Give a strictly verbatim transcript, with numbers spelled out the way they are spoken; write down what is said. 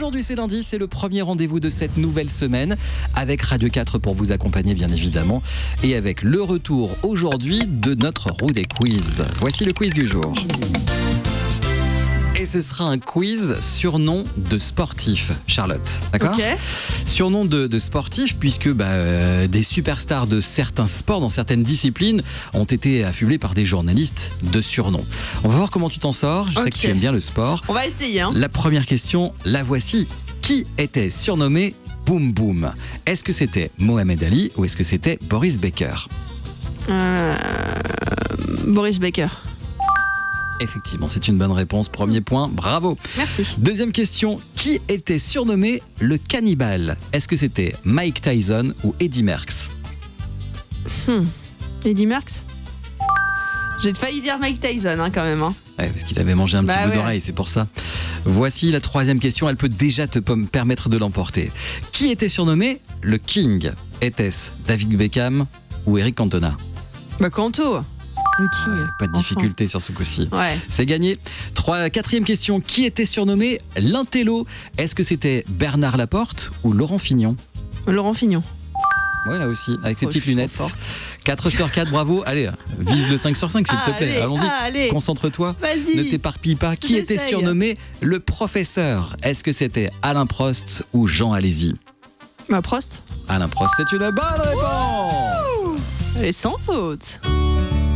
Aujourd'hui c'est lundi, c'est le premier rendez-vous de cette nouvelle semaine avec Radio quatre pour vous accompagner bien évidemment et avec le retour aujourd'hui de notre roue des quiz. Voici le quiz du jour. Et ce sera un quiz surnom de sportif, Charlotte. D'accord ? Ok. Surnom de, de sportif, puisque bah, euh, des superstars de certains sports, dans certaines disciplines, ont été affublés par des journalistes de surnoms. On va voir comment tu t'en sors. Je sais Ok. que tu aimes bien le sport. On va essayer. Hein. La première question, la voici. Qui était surnommé Boum Boum ? Est-ce que c'était Mohamed Ali ou est-ce que c'était Boris Becker ? Euh, Boris Becker. Effectivement, c'est une bonne réponse. Premier point, bravo. Merci. Deuxième question, qui était surnommé le cannibale ? Est-ce que c'était Mike Tyson ou Eddie Merckx ? Hmm. Eddie Merckx. J'ai failli dire Mike Tyson hein, quand même. Hein. Ouais, parce qu'il avait mangé un petit Bah bout ouais. d'oreille, c'est pour ça. Voici la troisième question, elle peut déjà te p- permettre de l'emporter. Qui était surnommé le King ? Était-ce David Beckham ou Eric Cantona ? Bah Kanto. Le King. Ouais, pas de Enfin. difficulté sur ce coup-ci. Ouais. C'est gagné. Trois, quatrième question, qui était surnommé l'Intello ? Est-ce que c'était Bernard Laporte ou Laurent Fignon ? Laurent Fignon. Ouais, là aussi, avec ses Oh, petites je suis trop lunettes. forte. quatre sur quatre, bravo. Allez, vise le cinq sur cinq, s'il te plaît. Allez, Allons-y. allez. Concentre-toi. Vas-y. Ne t'éparpille pas. Qui était J'essaye. surnommé le professeur ? Est-ce que c'était Alain Prost ou Jean Alési ? Bah Prost. Alain Prost, c'est une bonne réponse. Elle est sans faute.